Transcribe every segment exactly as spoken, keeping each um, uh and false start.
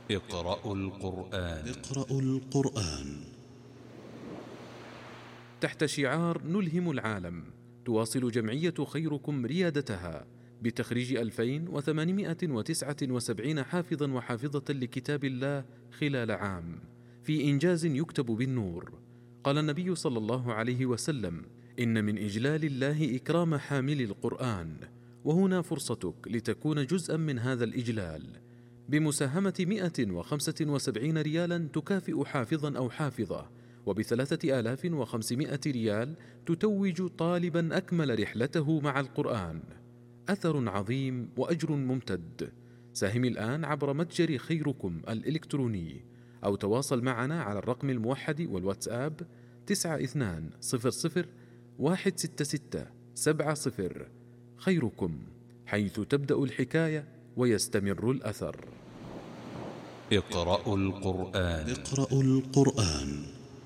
اقرأوا القرآن. اقرأوا القرآن. تحت شعار نلهم العالم، تواصل جمعية خيركم ريادتها بتخريج ألفين وثمانمائة وتسعة وسبعين حافظا وحافظة لكتاب الله خلال عام، في إنجاز يكتب بالنور. قال النبي صلى الله عليه وسلم: إن من إجلال الله إكرام حامل القرآن، وهنا فرصتك لتكون جزءا من هذا الإجلال بمساهمة مئة وخمسة وسبعين ريالا تكافئ حافظا أو حافظة، وبثلاثة آلاف وخمسمائة ريال تتوج طالبا أكمل رحلته مع القرآن. أثر عظيم وأجر ممتد. ساهم الآن عبر متجر خيركم الإلكتروني، أو تواصل معنا على الرقم الموحد والواتساب تسعة اثنان صفر صفر واحد ستة ستة سبعة صفر. خيركم، حيث تبدأ الحكاية ويستمر الأثر. اقرأوا القرآن. اقرأوا القرآن.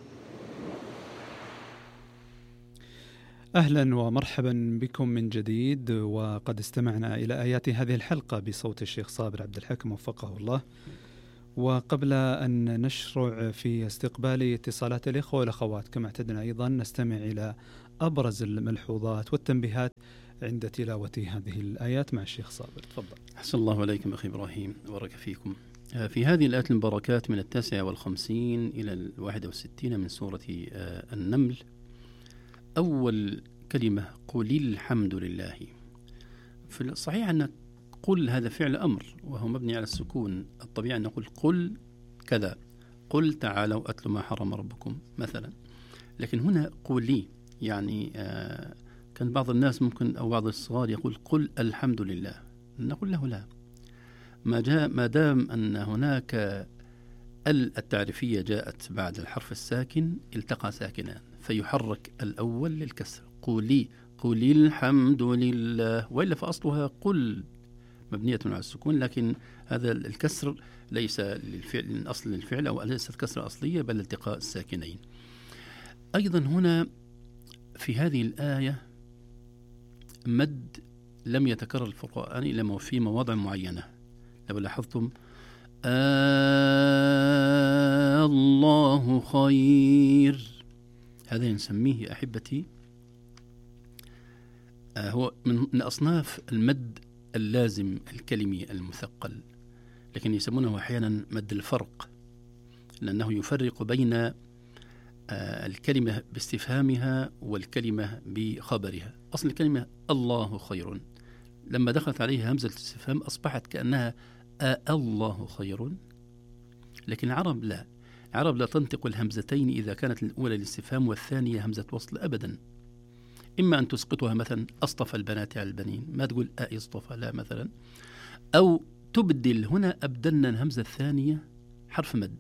أهلا ومرحبا بكم من جديد، وقد استمعنا إلى آيات هذه الحلقة بصوت الشيخ صابر عبد الحكم وفقه الله. وقبل أن نشرع في استقبال اتصالات الإخوة والأخوات كما اعتدنا، أيضا نستمع إلى أبرز الملحوظات والتنبيهات عند تلاوة هذه الآيات مع الشيخ صابر. تفضل. أحسن الله عليكم أخي إبراهيم، بارك فيكم. في هذه الآيات المباركات من التاسعة والخمسين إلى الواحدة والستين من سورة النمل، أول كلمة قل الحمد لله. في الصحيح أن قل هذا فعل أمر وهو مبني على السكون، الطبيعي أن نقول قل كذا، قل تعالوا أتل ما حرم ربكم مثلا، لكن هنا قولي يعني آه كان بعض الناس ممكن أو بعض الصغار يقول قل الحمد لله، نقول له لا، ما جاء ما دام أن هناك ال التعريفية جاءت بعد الحرف الساكن التقى ساكنان فيحرك الأول للكسر، قولي قولي الحمد لله، وإلا فأصلها قل مبنية على السكون، لكن هذا الكسر ليس للفعل من أصل الفعل أو ليست كسرة أصلية بل التقاء الساكنين. أيضا هنا في هذه الآية مد لم يتكرر في القرآن إلا في مواضع معينة. لو لاحظتم آه الله خير، هذا نسميه أحبتي آه هو من أصناف المد اللازم الكلمي المثقل، لكن يسمونه أحيانا مد الفرق، لأنه يفرق بين آه الكلمة باستفهامها والكلمة بخبرها. أصل الكلمة الله خير، لما دخلت عليها همزة الاستفهام أصبحت كأنها آه الله خير، لكن العرب لا، العرب لا تنطق الهمزتين إذا كانت الأولى الاستفهام والثانية همزة وصل أبدا. إما أن تسقطها مثلا أصطفى البنات على البنين، ما تقول آه اصطفى لا مثلا، أو تبدل، هنا أبدلنا الهمزة الثانية حرف مد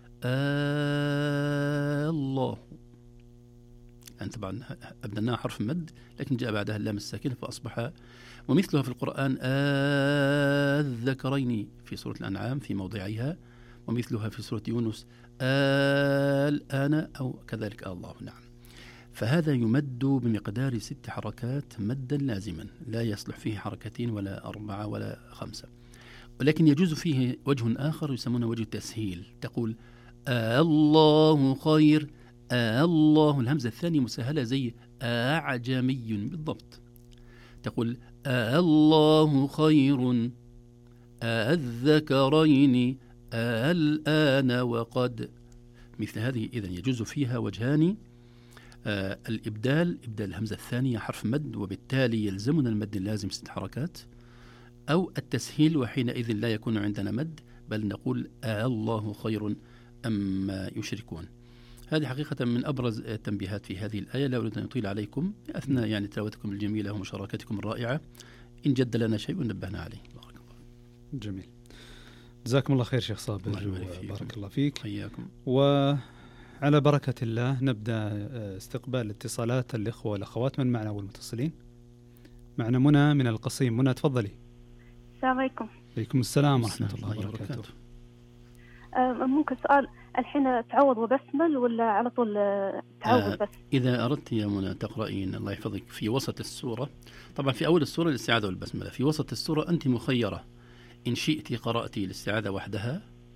آه الله، يعني طبعا أبدلناها حرف مد لكن جاء بعدها اللام الساكنة فأصبح. ومثلها في القرآن آه الذكرين في سورة الأنعام في موضعها، ومثلها في سورة يونس آه الآن أو كذلك آه الله. نعم، فهذا يمد بمقدار ست حركات مدا لازما، لا يصلح فيه حركتين ولا أربعة ولا خمسة. ولكن يجوز فيه وجه آخر يسمونه وجه التسهيل، تقول آه الله خير، آه الله، الهمزة الثانية مسهلة زي أعجمي بالضبط، تقول آه الله خير، آه الذكرين، آه الآن وقد، مثل هذه. إذن يجوز فيها وجهان، آه الإبدال، إبدال الهمزة الثانية حرف مد وبالتالي يلزمنا المد اللازم ست حركات، أو التسهيل وحينئذ لا يكون عندنا مد بل نقول آه الله خير أما يشركون. هذه حقيقة من أبرز التنبيهات في هذه الآية، لا أريد أن أطيل عليكم أثناء يعني تلاوتكم الجميلة ومشاركتكم الرائعة، إن جد لنا شيء نبهنا عليه. بارك الله. جميل، جزاكم الله خير شيخ صابر، بارك الله فيك. حياكم. وعلى بركة الله نبدأ استقبال اتصالات الإخوة والأخوات. من معنا والمتصلين؟ معنا منى من القصيم. منى تفضلي. السلام عليكم. عليكم السلام ورحمة الله وبركاته. ممكن سؤال، الحين تعوض وبسمل ولا على طول تعوض آه بس؟ إذا أردت يا منى تقرأين الله يحفظك في وسط السورة، طبعا في أول السورة الاستعاذة والبسملة، في وسط السورة أنت مخيرة، إن شئت قرأتي الاستعاذة وحدها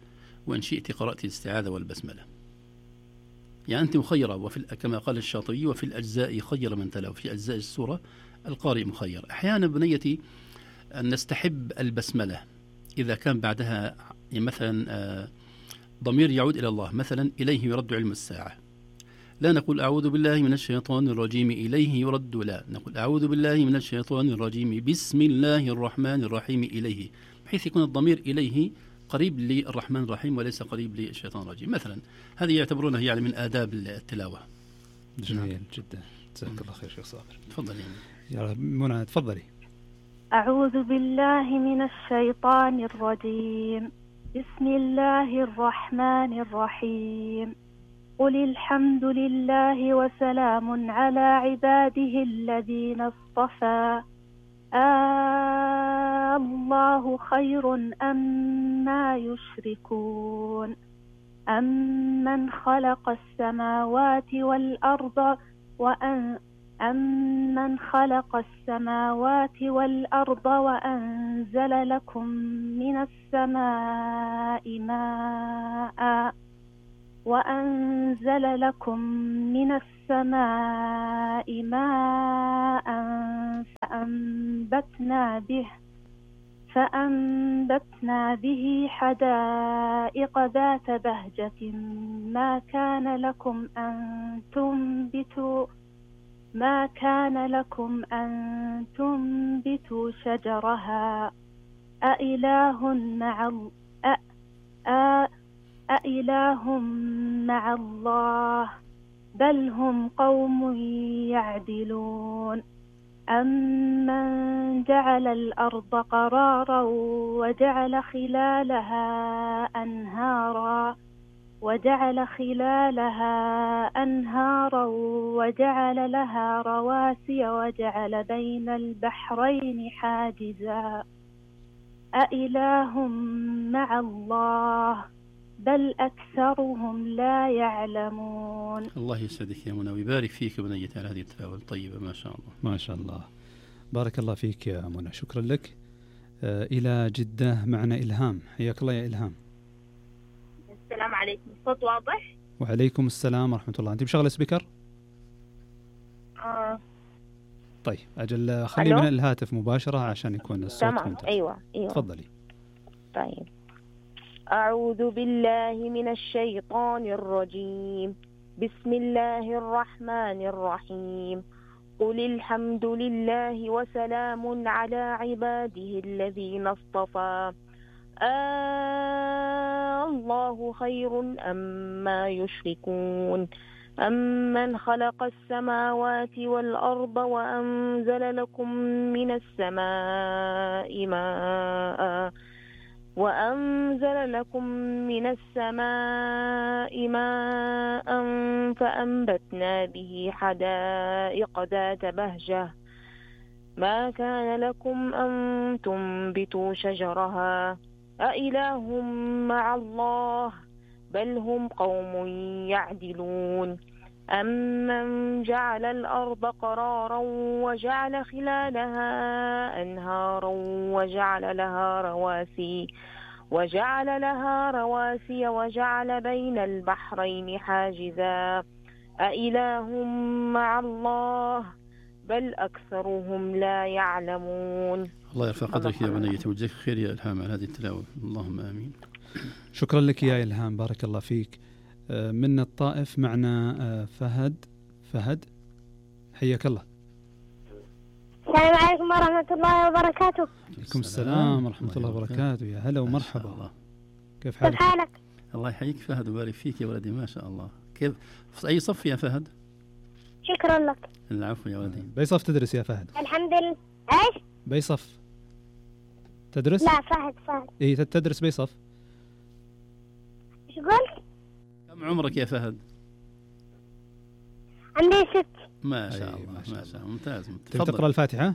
وإن شئت قرأت الاستعاذة والبسملة. يعني أنت مخيرة، وفي كما قال الشاطبي وفي الأجزاء خير من تلا، وفي أجزاء السورة القارئ مخير. أحيانا بنيتي أن نستحب البسملة إذا كان بعدها مثلا ضمير يعود إلى الله، مثلا إليه يرد علم الساعة، لا نقول أعوذ بالله من الشيطان الرجيم إليه يرد، لا نقول أعوذ بالله من الشيطان الرجيم بسم الله الرحمن الرحيم إليه، بحيث يكون الضمير إليه قريب للرحمن الرحيم وليس قريب للشيطان الرجيم مثلا. هذه يعتبرونها يعني من آداب التلاوة. جميل جدا، جزاك الله خير شيخ صابر. تفضلي يا منى، تفضلي. أعوذ بالله من الشيطان الرجيم بسم الله الرحمن الرحيم قل الحمد لله وسلام على عباده الذين اصطفى آه الله خير أما يشركون أمن خلق السماوات والأرض وأن أمن خلق السماوات والأرض وأنزل لكم من السماء ماء وأنزل لكم من السماء ماء فأنبتنا به فأنبتنا به حدائق ذات بهجة ما كان لكم أن تنبتوا ما كان لكم أن تنبتوا شجرها أإله مع أ أإله مع الله بل هم قوم يعدلون أمن جعل الأرض قرارا وجعل خلالها أنهارا وجعل خلالها أنهارا وجعل لها رواسي وجعل بين البحرين حاجزا أإله مع الله بل أكثرهم لا يعلمون. الله يسعدك يا منى ويبارك فيك بنيتي على هذه التلاوة الطيبة ما شاء الله. ما شاء الله، بارك الله فيك يا منى، شكرا لك. آه إلى جدة معنا إلهام، حياك الله يا إلهام. السلام عليكم، الصوت واضح؟ وعليكم السلام ورحمة الله. أنت مشغلة سبيكر؟ آه. طيب أجل خلي من الهاتف مباشرة عشان يكون الصوت تمام. ممتاز. أيوة أيوة تفضلي. طيب. أعوذ بالله من الشيطان الرجيم بسم الله الرحمن الرحيم قل الحمد لله وسلام على عباده الذين اصطفى آه الله خير أما يشركون أمن خلق السماوات والأرض وأنزل لكم من السماء ماء وأنزل لكم من السماء ماء فأنبتنا به حدائق ذات بهجة ما كان لكم أن تنبتوا شجرها أإله مع الله بل هم قوم يعدلون أمن جعل الأرض قرارا وجعل خلالها أنهارا وجعل لها رواسي وجعل لها رواسي وجعل بين البحرين حاجزا أإله مع الله بل أكثرهم لا يعلمون. الله يرفع قدرك يا بنيتي وجزاك خير يا إلهام على هذه التلاوة، اللهم آمين. شكرا لك يا إلهام، بارك الله فيك. من الطائف معنا فهد. فهد حياك الله. السلام عليكم ورحمة الله وبركاته. عليكم السلام ورحمة الله وبركاته، يا هلا ومرحبا. الله. كيف حالك؟ كيف حالك؟ الله يحييك فهد وبارك فيك يا ولدي، ما شاء الله. كيف في أي صف يا فهد؟ شكرا لك. العفو يا ولدي. بأي صف تدرس يا فهد؟ الحمد لله. ايش؟ بأي صف تدرس؟ لا فهد فهد. اي تدرس بأي صف؟ ايش قلت؟ كم عمرك يا فهد؟ عندي ست. ما شاء الله ما شاء الله، ممتاز. تبي تقرأ الفاتحة؟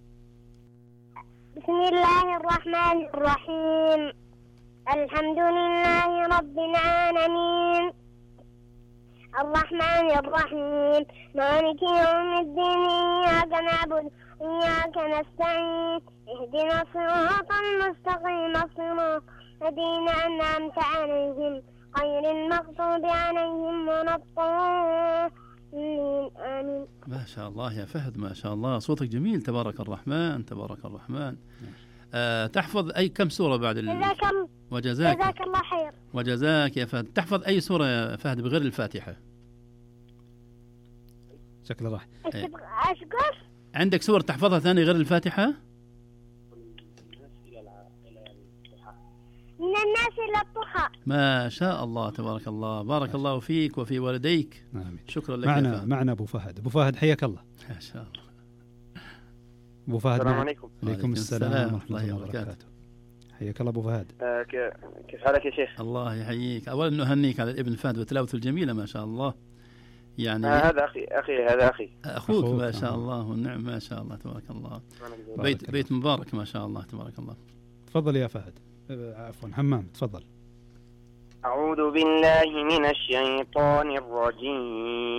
بسم الله الرحمن الرحيم الحمد لله رب العالمين الرحمن الرحيم مالك يوم الدين إياك نعبد وإياك نستعين اهدنا الصراط المستقيم صراط الذين أنعمت عليهم غير المغضوب عليهم ولا الضالين آمين. ما شاء الله يا فهد، ما شاء الله صوتك جميل، تبارك الرحمن تبارك الرحمن. أه تحفظ أي كم سورة بعد ال... جزاك وجزاك جزاك الله خير. وجزاك يا فهد. تحفظ أي سورة يا فهد بغير الفاتحة؟ شكله راح. أشكر. عندك سورة تحفظها ثاني غير الفاتحة؟ من الناس إلى الضحى. ما شاء الله تبارك الله، بارك الله فيك وفي والديك. آمين. شكرا لك معنا يا فهد. معنا أبو فهد. أبو فهد حياك الله. ما شاء الله. أبو فهد. السلام عليكم. عليكم السلام ورحمة الله وبركاته. حياك الله أبو فهد. آه كيف حالك يا شيخ؟ الله يحييك. أولا نهنيك على الابن فهد وتلاوته الجميلة ما شاء الله. يعني آه هذا أخي أخي هذا أخي أخوك, أخوك ما شاء آه. الله والنعم ما شاء الله تبارك الله. بارك بيت الله. بيت مبارك ما شاء الله تبارك الله. تفضل يا فهد. عفوا همام تفضل. أعوذ بالله من الشيطان الرجيم.